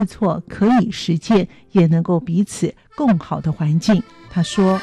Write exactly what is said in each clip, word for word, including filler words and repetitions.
错可以实践，也能够彼此共好的环境。他说，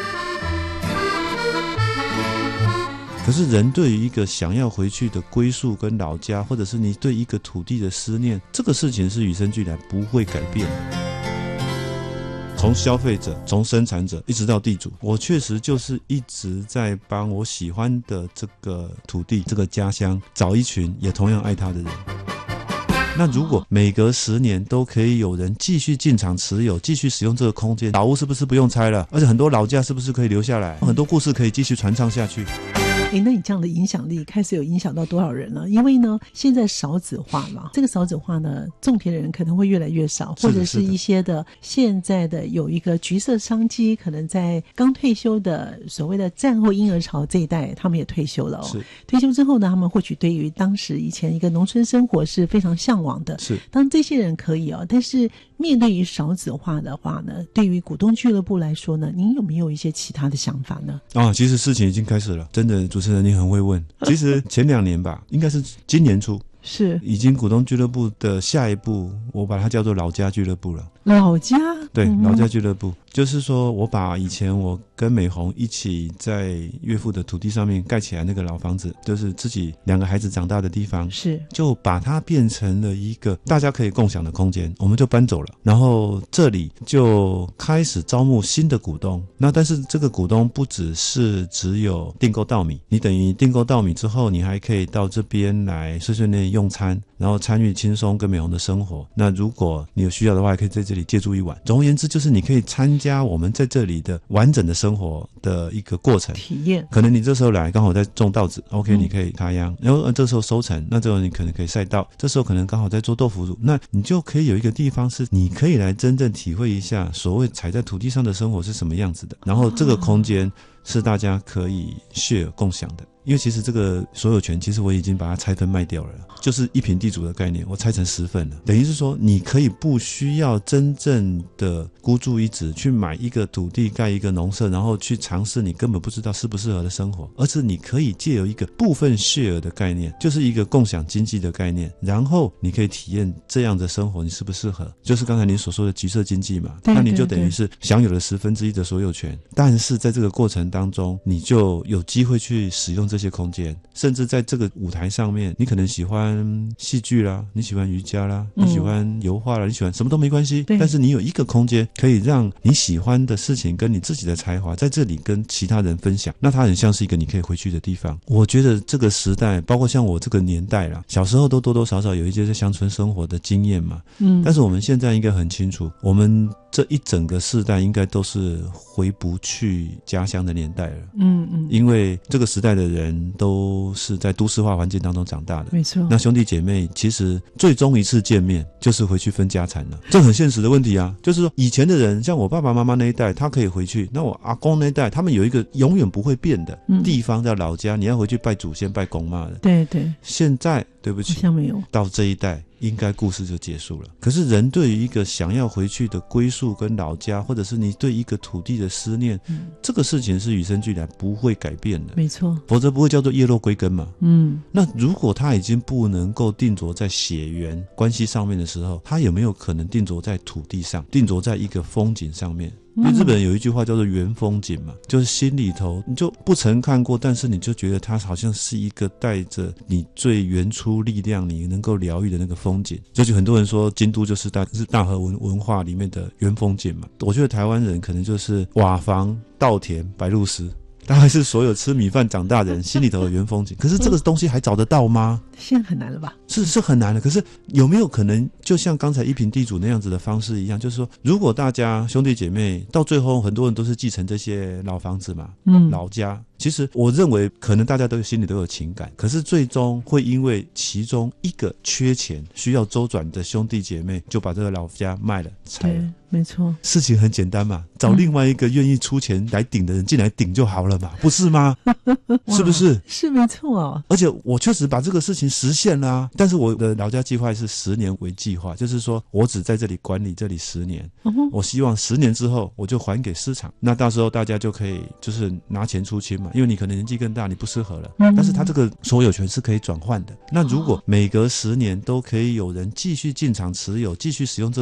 可是人对于一个想要回去的归宿跟老家，或者是你对一个土地的思念，这个事情是与生俱来，不会改变的。从消费者，从生产者一直到地主，我确实就是一直在帮我喜欢的这个土地这个家乡找一群也同样爱他的人。那如果每隔十年都可以有人继续进场持有，继续使用这个空间，老屋是不是不用拆了？而且很多老家是不是可以留下来？很多故事可以继续传唱下去。 诶，那你这样的影响力开始有影响到多少人了？因为呢，现在少子化嘛，这个少子化呢，种田的人可能会越来越少，或者是一些的现在的有一个橘色商机，可能在刚退休的所谓的战后婴儿潮这一代，他们也退休了哦。 是退休之后呢，他们或许对于当时以前一个农村生活是非常向往的。 是， 当这些人可以哦，但是面对于少子化的话呢，对于股东俱乐部来说呢，您有没有一些其他的想法呢？ 啊，其实事情已经开始了，真的，主持人你很会问。其实前两年吧，应该是今年初， 是已经股东俱乐部的下一步，我把它叫做老家俱乐部了。 老家， 对， 嗯、 老家俱乐部就是说我把以前我跟美红一起在岳父的土地上面盖起来那个老房子，就是自己两个孩子长大的地方， 是就把它变成了一个大家可以共享的空间，我们就搬走了。然后这里就开始招募新的股东，那但是这个股东不只是只有订购稻米，你等于订购稻米之后，你还可以到这边来碎碎念用餐，然后参与轻松跟美红的生活。那如果你有需要的话，也可以在这里借住一晚。总而言之，就是你可以参加我们在这里的完整的生活的一个过程体验。 可能你这时候来刚好在种稻子 OK、嗯、你可以插秧，然后这时候收成，那这时候你可能可以晒稻，这时候可能刚好在做豆腐乳，那你就可以有一个地方是你可以来真正体会一下所谓踩在土地上的生活是什么样子的，然后这个空间是大家可以 share 共享的。因为其实这个所有权其实我已经把它拆分卖掉了，就是一坪地主的概念，我拆成十份了，等于是说你可以不需要真正的孤注一掷去买一个土地盖一个农舍，然后去尝试你根本不知道适不适合的生活，而是你可以借由一个部分 share 的概念，就是一个共享经济的概念，然后你可以体验这样的生活你适不适合，就是刚才您所说的橘色经济嘛， 对对对， 那你就等于是享有了十分之一的所有权，但是在这个过程当中你就有机会去使用这这些空间，甚至在这个舞台上面，你可能喜欢戏剧啦，你喜欢瑜伽啦，你喜欢油画啦，你喜欢什么都没关系，但是你有一个空间可以让你喜欢的事情跟你自己的才华在这里跟其他人分享，那它很像是一个你可以回去的地方。我觉得这个时代，包括像我这个年代啦，小时候都多多少少有一些在乡村生活的经验嘛，嗯，但是我们现在应该很清楚，我们这一整个世代应该都是回不去家乡的年代了，嗯嗯，因为这个时代的人都是在都市化环境当中长大的， 没错。 那兄弟姐妹其实最终一次见面就是回去分家产了，这很现实的问题啊。就是说以前的人，像我爸爸妈妈那一代，他可以回去，那我阿公那一代，他们有一个永远不会变的地方叫老家，你要回去拜祖先拜公妈的。 对对。 现在对不起， 好像没有到这一代。应该故事就结束了。可是人对于一个想要回去的归宿跟老家，或者是你对一个土地的思念，嗯、这个事情是与生俱来，不会改变的。 没错， 否则不会叫做叶落归根嘛。 嗯， 那如果他已经不能够定着在血缘关系上面的时候，他有没有可能定着在土地上，定着在一个风景上面？因为日本人有一句话叫做原风景嘛，就是心里头你就不曾看过，但是你就觉得它好像是一个带着你最原初力量，你能够疗愈的那个风景。就是很多人说京都就是大是大和文文化里面的原风景嘛。我觉得台湾人可能就是瓦房、稻田、白鹭鸶，大概是所有吃米饭长大的人心里头的原风景。可是这个东西还找得到吗？ 现在很难了吧？ 是是很难的。可是有没有可能就像刚才一坪地主那样子的方式一样，就是说如果大家兄弟姐妹到最后很多人都是继承这些老房子嘛，嗯，老家，其实我认为可能大家都心里都有情感，可是最终会因为其中一个缺钱需要周转的兄弟姐妹就把这个老家卖了拆了。 对，没错， 事情很简单嘛，找另外一个愿意出钱来顶的人进来顶就好了嘛，不是吗？是不是？ 是没错哦。 而且我确实把这个事情实现了啊，但是我的老家计划是十年为计划，就是说我只在这里管理这里十年，嗯、我希望十年之后我就还给市场，那到时候大家就可以就是拿钱出清嘛，因为你可能年纪更大，你不适合了，嗯、但是他这个所有权是可以转换的。那如果每隔十年都可以有人继续进场持有，继续使用这个